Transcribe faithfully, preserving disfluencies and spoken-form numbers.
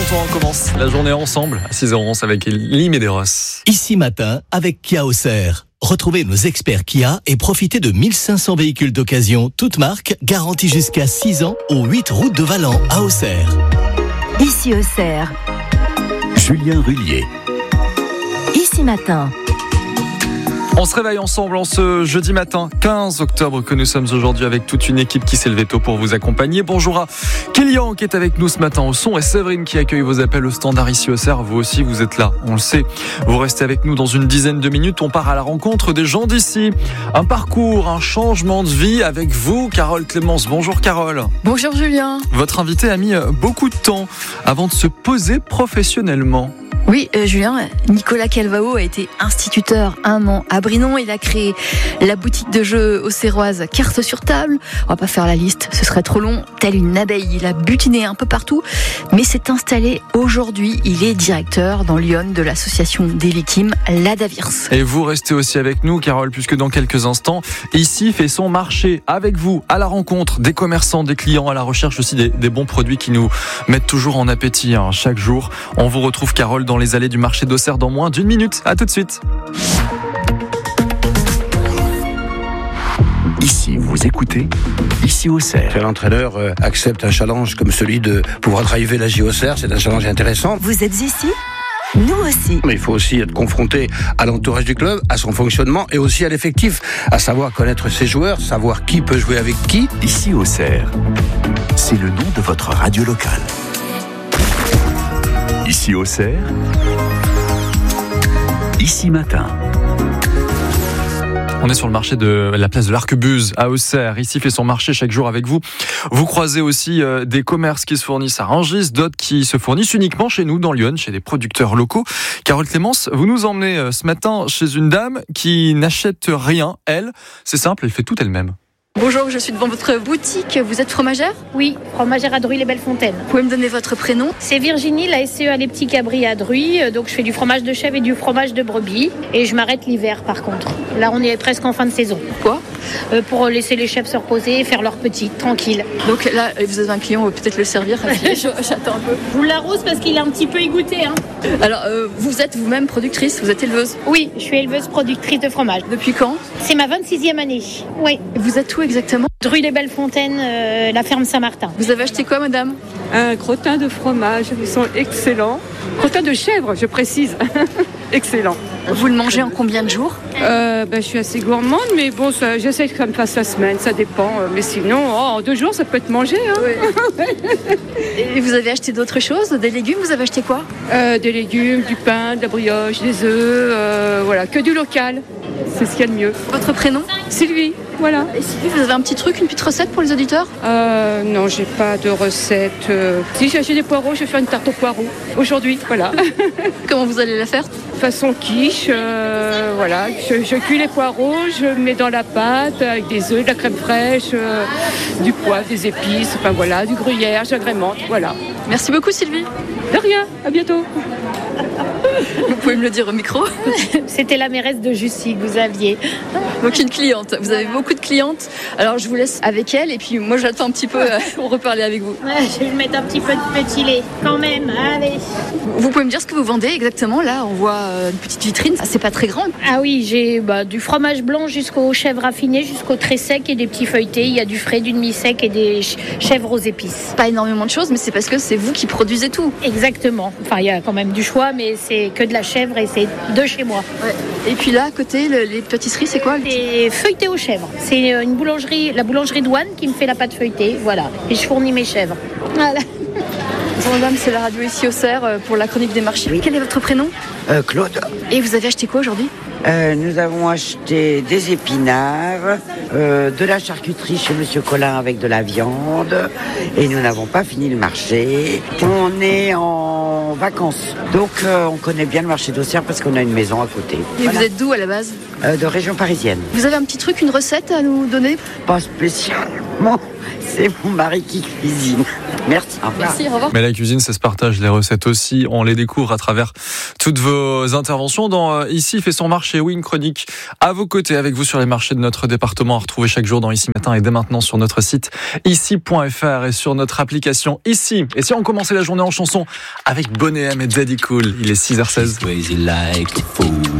bientôt on commence la journée ensemble à six heures onze avec Lee Medeiros. Ici matin avec Kia Auxerre. Retrouvez nos experts Kia et profitez de mille cinq cents véhicules d'occasion, toutes marques, garantis jusqu'à six ans, aux huit routes de Valent à Auxerre. Ici Auxerre. Julien Rullier. Ici matin. On se réveille ensemble en ce jeudi matin quinze octobre que nous sommes aujourd'hui avec toute une équipe qui s'est levée tôt pour vous accompagner. Bonjour à Kélian qui est avec nous ce matin au son et Séverine qui accueille vos appels au standard ici au Auxerre. Vous aussi vous êtes là, on le sait. Vous restez avec nous dans une dizaine de minutes. On part à la rencontre des gens d'ici. Un parcours, un changement de vie avec vous, Carole Clémence. Bonjour Carole. Bonjour Julien. Votre invité a mis beaucoup de temps avant de se poser professionnellement. Oui, euh, Julien, Nicolas Calvao a été instituteur un an à Brinon. Il a créé la boutique de jeux auxerroise Carte sur table. On va pas faire la liste, ce serait trop long. Tel une abeille, il a butiné un peu partout, mais s'est installé aujourd'hui. Il est directeur dans Lyon de l'association des victimes, la Davirs. Et vous restez aussi avec nous, Carole, puisque dans quelques instants, ici fait son marché avec vous, à la rencontre des commerçants, des clients, à la recherche aussi des, des bons produits qui nous mettent toujours en appétit hein, chaque jour. On vous retrouve, Carole, dans les allées du marché d'Auxerre dans moins d'une minute. À tout de suite. Ici, vous écoutez Ici Auxerre. Que l'entraîneur euh, accepte un challenge comme celui de pouvoir driver la J Auxerre, c'est un challenge intéressant. Vous êtes ici ? Nous aussi. Mais il faut aussi être confronté à l'entourage du club, à son fonctionnement et aussi à l'effectif, à savoir connaître ses joueurs, savoir qui peut jouer avec qui. Ici Auxerre, c'est le nom de votre radio locale. Ici Auxerre, ici matin. On est sur le marché de la place de l'Arquebuse à Auxerre. Ici fait son marché chaque jour avec vous. Vous croisez aussi euh, des commerces qui se fournissent à Rungis, d'autres qui se fournissent uniquement chez nous dans Lyon, chez des producteurs locaux. Carole Clémence, vous nous emmenez euh, ce matin chez une dame qui n'achète rien. Elle, c'est simple, elle fait tout elle-même. Bonjour, je suis devant votre boutique. Vous êtes fromagère ? Oui, fromagère à Druy les Belles Fontaines. Vous pouvez me donner votre prénom ? C'est Virginie, la S C E à les Petits Cabris à Druy. Donc je fais du fromage de chèvre et du fromage de brebis. Et je m'arrête l'hiver par contre. Là on est presque en fin de saison. Quoi ? euh, Pour laisser les chèvres se reposer et faire leur petit, tranquille. Donc là, vous avez un client, on va peut-être le servir. J'attends un peu. Je vous l'arrose parce qu'il est un petit peu égoutté. Hein. Alors, euh, vous êtes vous-même productrice, vous êtes éleveuse ? Oui, je suis éleveuse productrice de fromage. Depuis quand ? C'est ma vingt-sixième année. Oui. Vous êtes où exactement ? Druy les Belles Fontaines, euh, la ferme Saint-Martin. Vous avez acheté quoi, madame ? Un crottin de fromage, ils sont excellents. Crottin de chèvre, je précise. Excellent. Vous le mangez en combien de jours ? euh, ben, Je suis assez gourmande, mais bon, ça, j'essaie que ça me fasse la semaine, ça dépend. Mais sinon, oh, en deux jours, ça peut être mangé. Hein. Oui. Et vous avez acheté d'autres choses ? Des légumes, vous avez acheté quoi ? euh, Des légumes, du pain, de la brioche, des œufs, euh, voilà, que du local. C'est ce qu'il y a de mieux. Votre prénom ? Sylvie, voilà. Et Sylvie, vous avez un petit truc, une petite recette pour les auditeurs ? euh, Non, j'ai pas de recette. Euh... Si j'ai acheté des poireaux, je vais faire une tarte aux poireaux. Aujourd'hui, voilà. Comment vous allez la faire ? Façon quiche, euh, voilà. Je, je cuis les poireaux, je mets dans la pâte avec des œufs, de la crème fraîche, euh, du poivre, des épices, enfin voilà, du gruyère, j'agrémente, voilà. Merci beaucoup Sylvie. De rien, à bientôt. Vous pouvez me le dire au micro ? C'était la mairesse de Jussy que vous aviez. Donc une cliente, vous avez beaucoup de clientes. Alors je vous laisse avec elle et puis moi j'attends un petit peu euh, pour reparler avec vous. Ouais, je vais lui mettre un petit peu de petit lait quand même, allez. Vous pouvez me dire ce que vous vendez exactement ? Là on voit euh, une petite vitrine, ah, c'est pas très grand. Ah oui, j'ai bah, du fromage blanc jusqu'aux chèvres raffinées, jusqu'aux très secs et des petits feuilletés. Il y a du frais, du demi-sec et des ch- chèvres aux épices. Pas énormément de choses mais c'est parce que c'est vous qui produisez tout. Exactement, enfin il y a quand même du choix mais c'est que de la chèvre et c'est de chez moi. Ouais. Et puis là à côté le, les pâtisseries c'est quoi ? C'est feuilleté aux chèvres. C'est une boulangerie, la boulangerie Douane qui me fait la pâte feuilletée, voilà. Et je fournis mes chèvres. Voilà. Bonjour madame, c'est la radio ici au Auxerre pour la chronique des marchés. Oui. Quel est votre prénom ? Euh, Claude. Et vous avez acheté quoi aujourd'hui ? Euh, nous avons acheté des épinards, euh, de la charcuterie chez Monsieur Collin avec de la viande et nous n'avons pas fini le marché. On est en vacances, donc euh, on connaît bien le marché d'Auxerre parce qu'on a une maison à côté. Et Voilà. vous êtes d'où à la base ? euh, De région parisienne. Vous avez un petit truc, une recette à nous donner ? Pas spécialement. c'est mon mari qui cuisine. Merci. Au revoir. Merci, au revoir. Mais la cuisine, ça se partage, les recettes aussi. On les découvre à travers toutes vos interventions dans euh, Ici fait son marché. Oui, une chronique à vos côtés, avec vous sur les marchés de notre département, à retrouver chaque jour dans Ici Matin et dès maintenant sur notre site ici point f r et sur notre application Ici. Et si on commençait la journée en chanson avec Boney M et Daddy Cool, il est six heures seize.